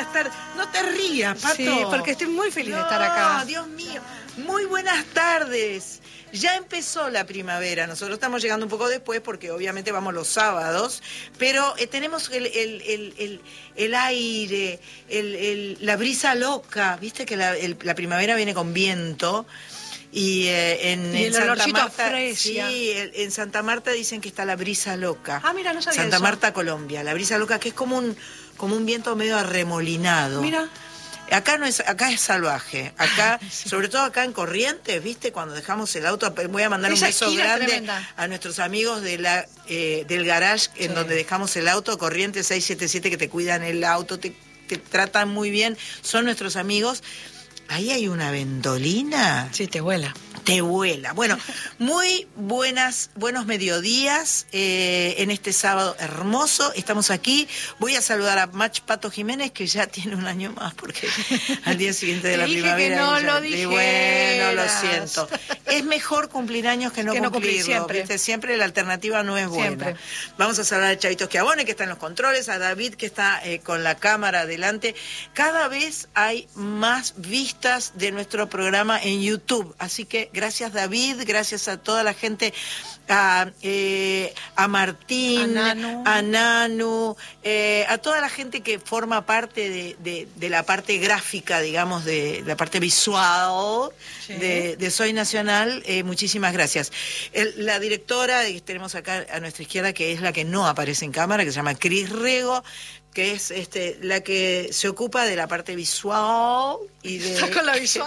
buenas tardes. No te rías, Pato. Sí, porque estoy muy feliz de estar acá. Dios mío. Muy buenas tardes. Ya empezó la primavera. Nosotros estamos llegando un poco después porque obviamente vamos los sábados, pero tenemos el aire, la brisa loca. Viste que la primavera viene con viento. Y en Santa Marta, sí, en Santa Marta dicen que está la brisa loca. Ah, mira, no sabía Santa eso. Marta, Colombia. La brisa loca, que es como un viento medio arremolinado. Mira. Acá es salvaje. Acá, sobre todo acá en Corrientes, ¿viste? Cuando dejamos el auto, voy a mandar un beso grande a nuestros amigos del garage en donde dejamos el auto, Corrientes 677, que te cuidan el auto, te tratan muy bien, son nuestros amigos. Ahí hay una ventolina. Sí, te vuela. Te vuela. Bueno, muy buenos mediodías en este sábado hermoso. Estamos aquí. Voy a saludar a Mach Pato Jiménez, que ya tiene un año más, porque al día siguiente de la primavera. Que no lo dije. Bueno, lo siento. Es mejor cumplir años que no cumplirlo. Siempre. Siempre la alternativa no es buena. Siempre. Vamos a saludar a Chavito Schiavone, que está en los controles, a David, que está con la cámara adelante. Cada vez hay más vistas de nuestro programa en YouTube. Así que gracias, David, gracias a toda la gente, a Martín, a Nanu, a toda la gente que forma parte de la parte gráfica, digamos, de la parte visual de Soy Nacional. Muchísimas gracias. La directora que tenemos acá a nuestra izquierda, que es la que no aparece en cámara, que se llama Cris Rego, que es la que se ocupa de la parte visual y de ¿Estás con la visual?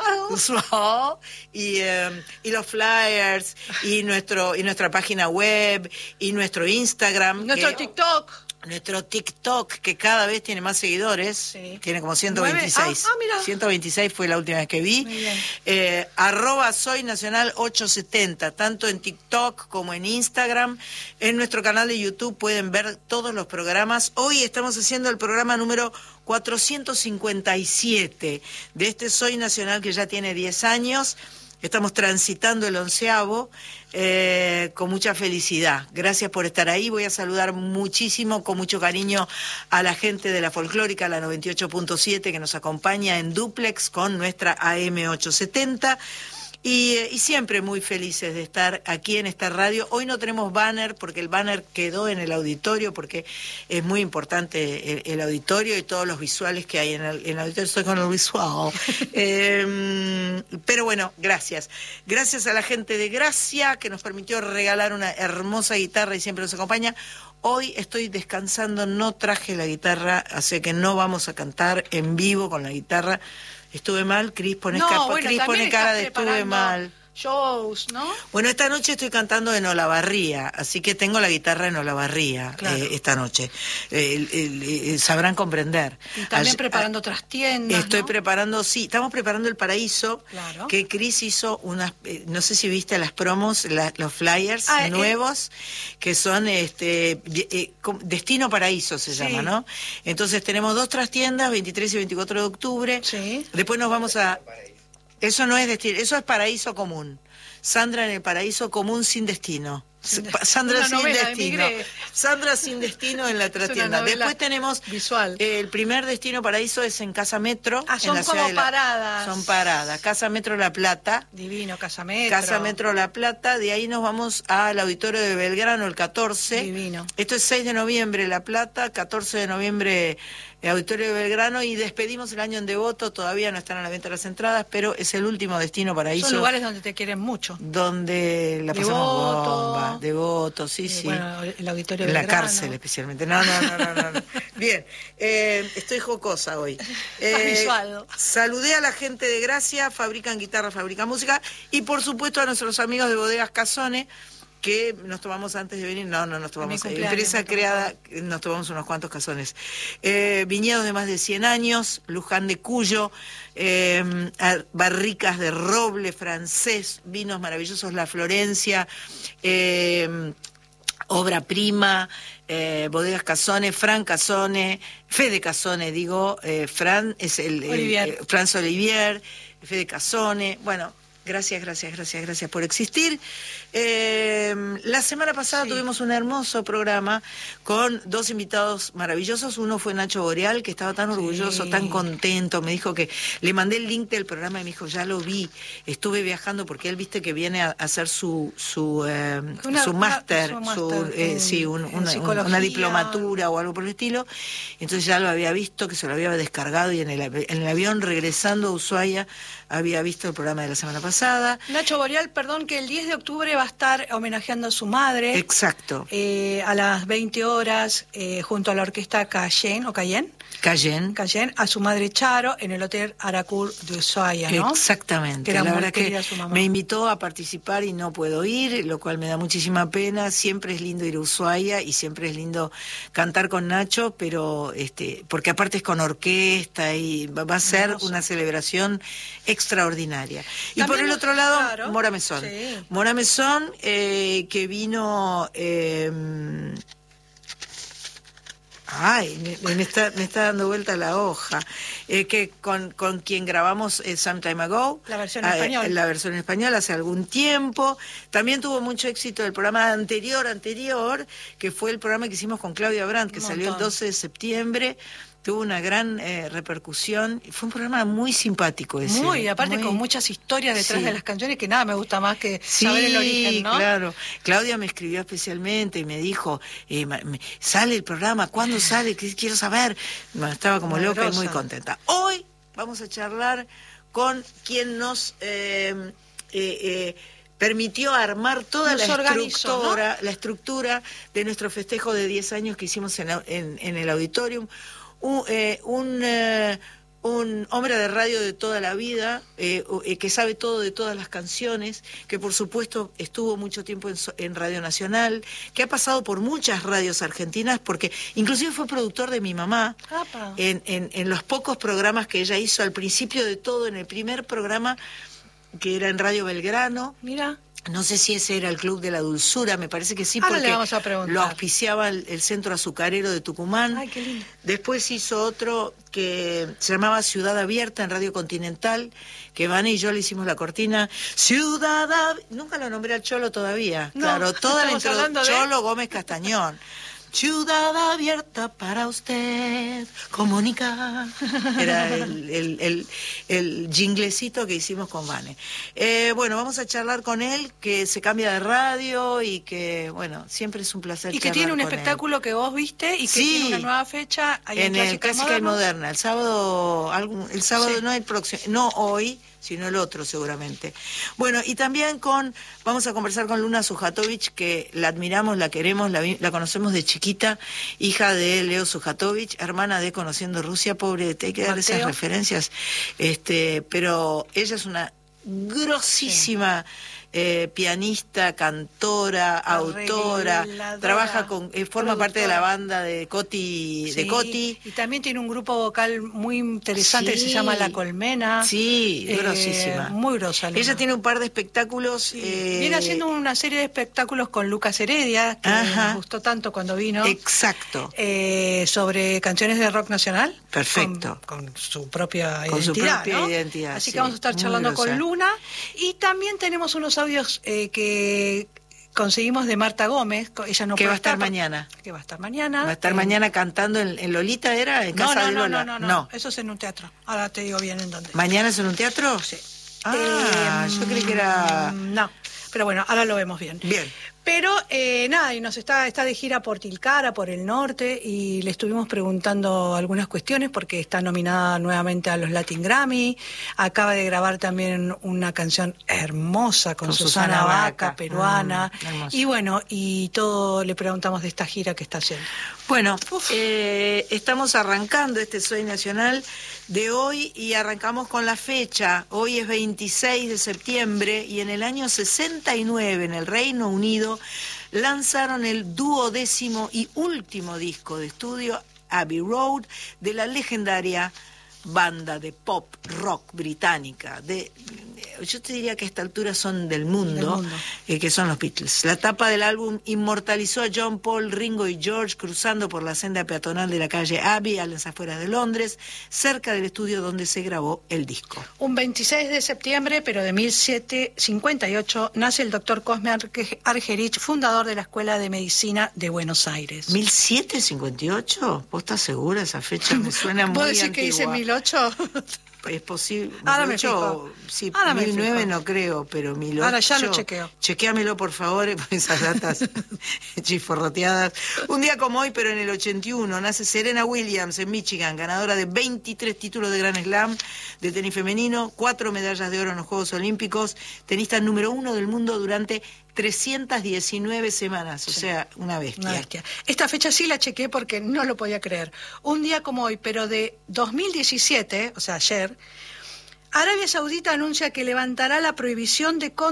Y los flyers y nuestra página web y nuestro Instagram, nuestro TikTok, que cada vez tiene más seguidores. Sí. Tiene como 126. Mira. 126 fue la última vez que vi. @Soy Nacional 870, tanto en TikTok como en Instagram. En nuestro canal de YouTube pueden ver todos los programas. Hoy estamos haciendo el programa número 457 de este Soy Nacional, que ya tiene 10 años. Estamos transitando el 11avo con mucha felicidad. Gracias por estar ahí. Voy a saludar muchísimo, con mucho cariño, a la gente de la Folclórica, la 98.7, que nos acompaña en dúplex con nuestra AM 870. Y siempre muy felices de estar aquí en esta radio. Hoy no tenemos banner, porque el banner quedó en el auditorio, porque es muy importante el auditorio y todos los visuales que hay en el auditorio. Estoy con el visual. Pero bueno, gracias. Gracias a la gente de Gracia, que nos permitió regalar una hermosa guitarra y siempre nos acompaña. Hoy estoy descansando, no traje la guitarra, así que no vamos a cantar en vivo con la guitarra. Estuve mal, Cris pone cara de estuve mal. Shows, ¿no? Bueno, esta noche estoy cantando en Olavarría, así que tengo la guitarra en Olavarría. Claro. Esta noche. Sabrán comprender. Y también preparando otras tiendas, Estoy preparando, estamos preparando el Paraíso, claro, que Cris hizo unas, no sé si viste las promos, los flyers nuevos, que son Destino Paraíso se llama, ¿no? Entonces tenemos 2 trastiendas, 23 y 24 de octubre. Sí. Después nos vamos a... Eso no es destino, eso es paraíso común. Sandra en el paraíso común sin destino. Sandra sin destino. Sandra sin destino en la trastienda. Después tenemos visual. El primer destino paraíso es en Casa Metro. Son en la como paradas. Son paradas. Casa Metro La Plata. Divino, Casa Metro. Casa Metro La Plata. De ahí nos vamos al auditorio de Belgrano el 14. Divino. Esto es 6 de noviembre La Plata, 14 de noviembre Auditorio de Belgrano, y despedimos el año en Devoto. Todavía no están a la venta las entradas, pero es el último destino paraíso. Son lugares donde te quieren mucho. Donde la pasamos bomba. Devoto, sí. Bueno, el auditorio de Belgrano. La cárcel especialmente. No. Bien, estoy jocosa hoy. Saludé a la gente de Gracia, fabrican guitarra, fabrican música, y por supuesto a nuestros amigos de Bodegas Casone, que nos tomamos antes de venir, no nos tomamos, empresa creada, nos tomamos unos cuantos cazones. Viñedos de más de 100 años, Luján de Cuyo, barricas de roble francés, vinos maravillosos, La Florencia, Obra Prima, Bodegas Casone, Fran Casone, Fede Casone, digo, Fran es Franz Olivier, Fede Casone, bueno, Gracias por existir. La semana pasada tuvimos un hermoso programa con dos invitados maravillosos. Uno fue Nacho Boreal, que estaba tan orgulloso, tan contento. Me dijo que le mandé el link del programa y me dijo, ya lo vi. Estuve viajando porque él, viste, que viene a hacer su máster, una diplomatura o algo por el estilo. Entonces ya lo había visto, que se lo había descargado y en el avión regresando a Ushuaia había visto el programa de la semana pasada. Nacho Boreal, perdón, que el 10 de octubre va a estar homenajeando a su madre. Exacto. A las 20 horas, junto a la orquesta Cayenne, a su madre Charo, en el Hotel Aracur de Ushuaia, ¿no? Exactamente. Que la verdad que su mamá. Me invitó a participar y no puedo ir, lo cual me da muchísima pena. Siempre es lindo ir a Ushuaia y siempre es lindo cantar con Nacho, pero porque aparte es con orquesta y va a ser una celebración extraordinaria. Y por el otro lado, Mora Mesón. Sí. Mora Mesón, que vino... me está dando vuelta la hoja. Que con quien grabamos Some Time Ago. La versión en español. La versión en español hace algún tiempo. También tuvo mucho éxito el programa anterior, que fue el programa que hicimos con Claudia Brandt, que salió el 12 de septiembre. Tuvo una gran repercusión. Fue un programa muy simpático ese. Aparte con muchas historias detrás de las canciones, que nada me gusta más que saber el origen, ¿no? Claro. Claudia me escribió especialmente y me dijo, sale el programa, ¿cuándo sale? Quiero saber. Bueno, estaba como loca y muy contenta. Hoy vamos a charlar con quien nos... permitió armar toda la estructura de nuestro festejo de 10 años que hicimos en el auditorium. Un hombre de radio de toda la vida, que sabe todo de todas las canciones, que por supuesto estuvo mucho tiempo en Radio Nacional, que ha pasado por muchas radios argentinas, porque inclusive fue productor de mi mamá en los pocos programas que ella hizo al principio de todo, en el primer programa que era en Radio Belgrano. Mira. No sé si ese era el Club de la Dulzura, me parece que sí, ahora porque le vamos a preguntar. Lo auspiciaba el Centro Azucarero de Tucumán. Ay, qué lindo. Después hizo otro que se llamaba Ciudad Abierta en Radio Continental, que Vane y yo le hicimos la cortina. Nunca lo nombré al Cholo todavía. No, claro, toda la introducción. Cholo Gómez Castañón. Ciudad abierta para usted, comunicar. Era el jinglecito que hicimos con Vane. Bueno, vamos a charlar con él, que se cambia de radio y que, bueno, siempre es un placer y que tiene un espectáculo que vos viste y que tiene una nueva fecha ahí en el Clásica y Moderna. El sábado no el próximo, no hoy, sino el otro seguramente. Bueno, y también vamos a conversar con Luna Sujatovich, que la admiramos, la queremos, la conocemos de chiquita, hija de Leo Sujatovich, hermana de Conociendo Rusia. Pobre, te hay que dar esas referencias, pero ella es una grosísima pianista, cantora, autora, trabaja forma parte de la banda de Coti. Y también tiene un grupo vocal muy interesante que se llama La Colmena. Sí, grosísima. Muy grosa. Ella tiene un par de espectáculos. Viene haciendo una serie de espectáculos con Lucas Heredia, que nos gustó tanto cuando vino. Exacto. Sobre canciones de rock nacional. Perfecto. Con su propia identidad. Con su propia ¿no? identidad. Así que vamos a estar charlando con Luna. Y también tenemos unos audios que conseguimos de Marta Gómez. Ella no que va a estar mañana. Que va a estar mañana. Va a estar mañana cantando en Lolita, ¿era? En casa de Lola. No. Eso es en un teatro. Ahora te digo bien en dónde. ¿Mañana es en un teatro? Sí. Yo creí que era... No, pero bueno, ahora lo vemos bien. Bien. Pero nada, y está de gira por Tilcara, por el norte, y le estuvimos preguntando algunas cuestiones porque está nominada nuevamente a los Latin Grammy. Acaba de grabar también una canción hermosa con Susana Baca, peruana. Y bueno, y todo le preguntamos de esta gira que está haciendo. Bueno, estamos arrancando este Soy Nacional de hoy y arrancamos con la fecha. Hoy es 26 de septiembre y en el año 69 en el Reino Unido lanzaron el 12º y último disco de estudio, Abbey Road, de la legendaria banda de pop rock británica, yo te diría que a esta altura son del mundo. Que son los Beatles. La tapa del álbum inmortalizó a John, Paul, Ringo y George cruzando por la senda peatonal de la calle Abbey, a las afueras de Londres, cerca del estudio donde se grabó el disco. Un 26 de septiembre, pero de 1758, nace el doctor Cosme Argerich, fundador de la Escuela de Medicina de Buenos Aires. ¿1758? ¿Vos estás segura? Esa fecha me suena muy antigua. ¿Puedo decir que dice 1008? Es posible. Ahora me fijo. Sí, Ahora 1009 no creo, pero 1008. Ahora ya lo chequeo. Chequéamelo, por favor, esas datas chiforroteadas. Un día como hoy, pero en el 81, nace Serena Williams en Michigan, ganadora de 23 títulos de Grand Slam de tenis femenino, 4 medallas de oro en los Juegos Olímpicos, tenista número 1 del mundo durante 319 semanas, o sea, una bestia. Esta fecha sí la chequé porque no lo podía creer. Un día como hoy, pero de 2017, o sea, ayer, Arabia Saudita anuncia que levantará la prohibición de